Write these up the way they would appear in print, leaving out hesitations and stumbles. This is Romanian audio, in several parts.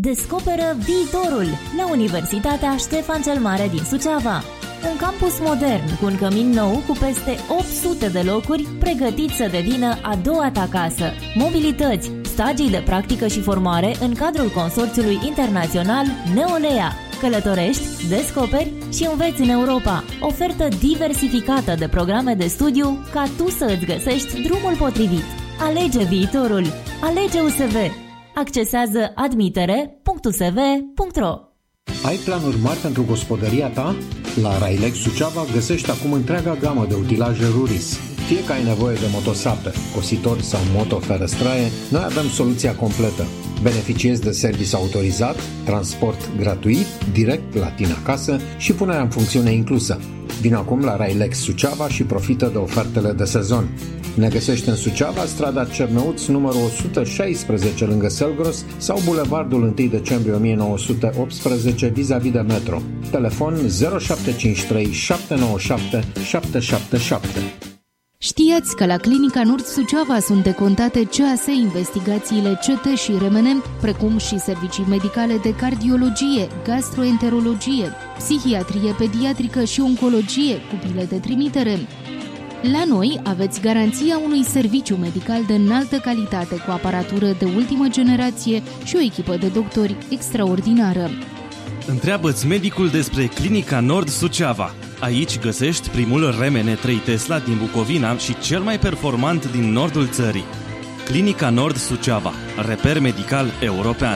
Descoperă viitorul la Universitatea Ștefan cel Mare din Suceava. Un campus modern cu un cămin nou cu peste 800 de locuri pregătit să devină a doua ta casă. Mobilități, stagii de practică și formare în cadrul consorțiului internațional Neolea. Călătorești, descoperi și înveți în Europa. Ofertă diversificată de programe de studiu ca tu să îți găsești drumul potrivit. Alege viitorul. Alege USV. Accesează admitere.usv.ro. Ai planuri mari pentru gospodăria ta? La Railex Suceava găsești acum întreaga gamă de utilaje Ruris. Fie că ai nevoie de motosape, cositori sau motoferăstraie, noi avem soluția completă. Beneficiezi de serviciu autorizat, transport gratuit, direct la tine acasă și punerea în funcțiune inclusă. Vino acum la Railex Suceava și profită de ofertele de sezon. Ne găsești în Suceava, strada Cernăuț, numărul 116 lângă Selgros sau bulevardul 1 decembrie 1918 vis-a-vis de metro. Telefon 0753 797 777. Știați că la Clinica Nord Suceava sunt decontate CAS, investigațiile CT și RMN, precum și servicii medicale de cardiologie, gastroenterologie, psihiatrie pediatrică și oncologie cu bile de trimitere. La noi aveți garanția unui serviciu medical de înaltă calitate cu aparatură de ultimă generație și o echipă de doctori extraordinară. Întreabă-ți medicul despre Clinica Nord Suceava. Aici găsești primul RMN 3 Tesla din Bucovina și cel mai performant din nordul țării. Clinica Nord Suceava, reper medical european.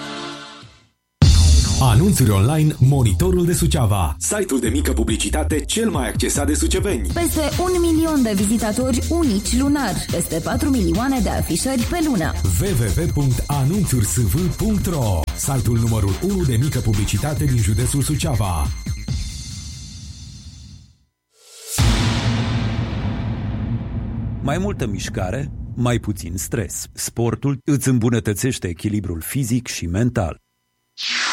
Anunțuri online Monitorul de Suceava, site-ul de mică publicitate cel mai accesat de suceveni. Peste 1 milion de vizitatori unici lunar, peste 4 milioane de afișări pe lună. www.anunțursv.ro, site-ul numărul 1 de mică publicitate din județul Suceava. Mai multă mișcare, mai puțin stres. Sportul îți îmbunătățește echilibrul fizic și mental.